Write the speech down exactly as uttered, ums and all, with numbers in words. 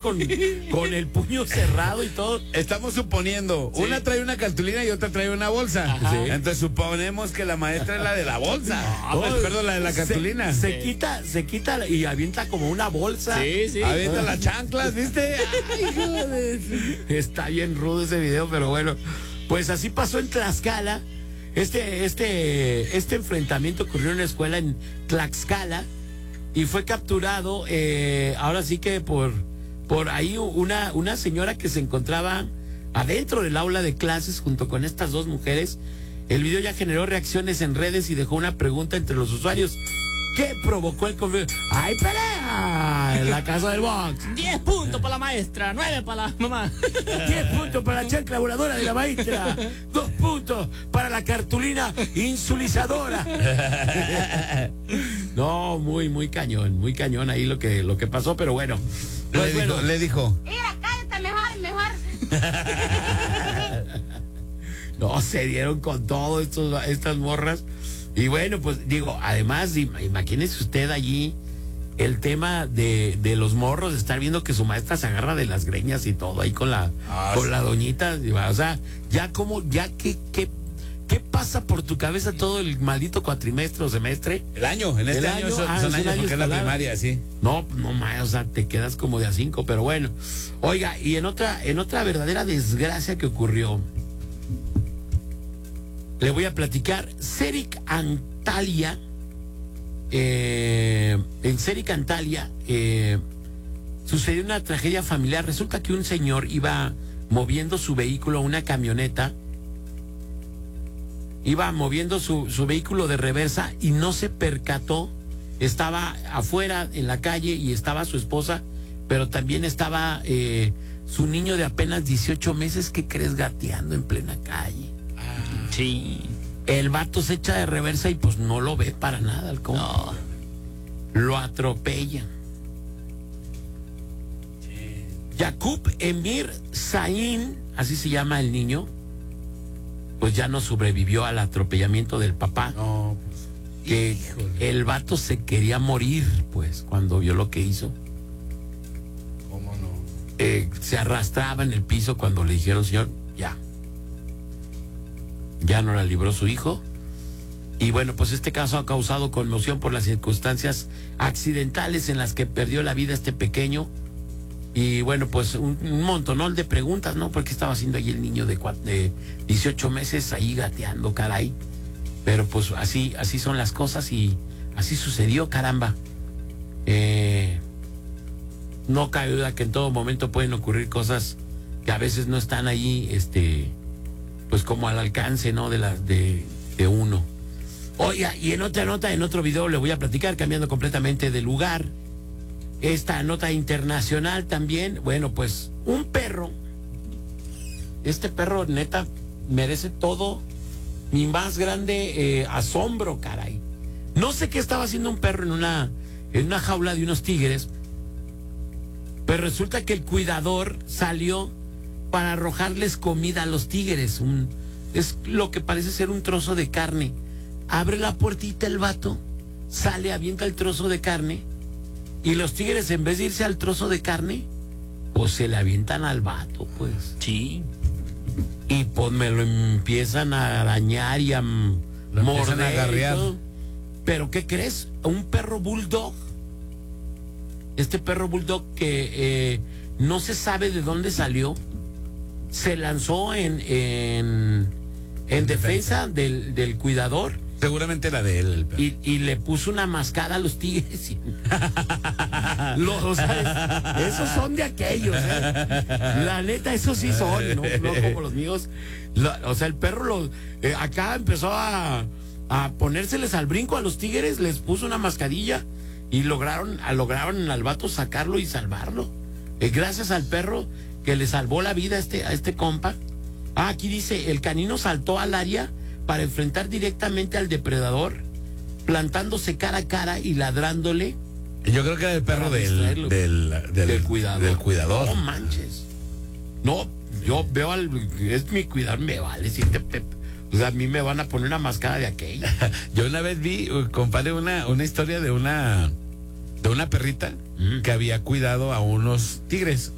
con, con el puño cerrado y todo. Estamos suponiendo, Sí. una trae una cartulina y otra trae una bolsa. Ajá. Sí. Entonces suponemos que la maestra es la de la bolsa. No, Oh, perdón, la de la se- cartulina. Se, Sí. quita, se quita y avienta como una bolsa. Sí, sí. Avienta las chanclas, ¿viste? Ay, hijo de... Está bien rudo ese video, pero bueno. Pues así pasó en Tlaxcala. Este, este, este enfrentamiento ocurrió en una escuela en Tlaxcala y fue capturado, eh, ahora sí que por, por ahí una, una señora que se encontraba adentro del aula de clases junto con estas dos mujeres. El video ya generó reacciones en redes y dejó una pregunta entre los usuarios. ¿Qué provocó el conflicto? ¡Hay pelea en la casa del box! diez puntos para la maestra, nueve para la mamá. diez puntos para la chancla voladora de la maestra. dos puntos para la cartulina insulizadora. No, muy, muy cañón, muy cañón ahí lo que, lo que pasó, pero bueno. Pues Le dijo, bueno, le dijo. Mira, cállate mejor, mejor. no, se dieron con todo estos, estas morras. Y bueno, pues digo, además, im- imagínese usted allí el tema de, de los morros, de estar viendo que su maestra se agarra de las greñas y todo ahí con la, Ah, con sí. la doñita. O sea, ya como, ya que, que, ¿qué pasa por tu cabeza todo el maldito cuatrimestre o semestre? El año, en este El año, año, son, ah, son es un años año porque es la escolar. primaria, sí. No, no más, o sea, te quedas como de a cinco, pero bueno. Oiga, y en otra, en otra verdadera desgracia que ocurrió, le voy a platicar. Ceric Antalya, eh, en Ceric Antalya, eh, sucedió una tragedia familiar. Resulta que un señor iba moviendo su vehículo, una camioneta, iba moviendo su, su vehículo de reversa y no se percató. Estaba afuera en la calle y estaba su esposa, pero también estaba eh, su niño de apenas dieciocho meses, que crees, gateando en plena calle. Sí. El vato se echa de reversa y pues no lo ve para nada al compa. No. Lo atropella. Yakub Emir Zain, así se llama el niño, pues ya no sobrevivió al atropellamiento del papá. No, pues. Que Híjole. el vato se quería morir, pues, cuando vio lo que hizo. ¿Cómo no? Eh, se arrastraba en el piso cuando le dijeron, señor, ya. Ya no la libró su hijo. Y bueno, pues este caso ha causado conmoción por las circunstancias accidentales en las que perdió la vida este pequeño. Y bueno, pues un, un montonón de preguntas, ¿no? ¿Por qué estaba haciendo ahí el niño de, cua- de dieciocho meses ahí gateando, caray? Pero pues así, así son las cosas y así sucedió, caramba. Eh, no cabe duda que en todo momento pueden ocurrir cosas que a veces no están ahí, este, pues como al alcance, ¿no? De la, de, de uno. Oiga, y en otra nota, en otro video le voy a platicar, cambiando completamente de lugar. Esta nota internacional también, bueno, pues un perro, este perro neta merece todo mi más grande eh, asombro, caray. No sé qué estaba haciendo un perro en una, en una jaula de unos tigres, pero resulta que el cuidador salió para arrojarles comida a los tigres. Un, es lo que parece ser un trozo de carne. Abre la puertita el vato, sale, avienta el trozo de carne, y los tigres, en vez de irse al trozo de carne, pues se le avientan al vato, pues. Sí. Y pues me lo empiezan a arañar y a m- Lo empiezan morder a y agarrear. todo. Pero ¿qué crees? Un perro bulldog. Este perro bulldog que eh, no se sabe de dónde salió, se lanzó en, en, en defensa del, del cuidador. Seguramente la de él. El perro. Y, y le puso una mascada a los tigres. y- Lo- o sea, es- esos son de aquellos, ¿eh? La neta, esos sí son, no, no como los míos. La- o sea, el perro lo, eh, acá empezó a, a ponérseles al brinco a los tigres, les puso una mascadilla y lograron, a, lograron al vato sacarlo y salvarlo. Eh, gracias al perro que le salvó la vida a este, a este compa. Ah, aquí dice, el canino saltó al área para enfrentar directamente al depredador, plantándose cara a cara y ladrándole Yo creo que era el perro Para del, distraerlo. del, del, del cuidador. del cuidador. No manches. No, yo veo al. Es mi cuidador, me vale. Si te, te- o sea, a mí me van a poner una mascada de aquella. Yo una vez vi, uh, compadre, una, una historia de una de una perrita Mm. que había cuidado a unos tigres.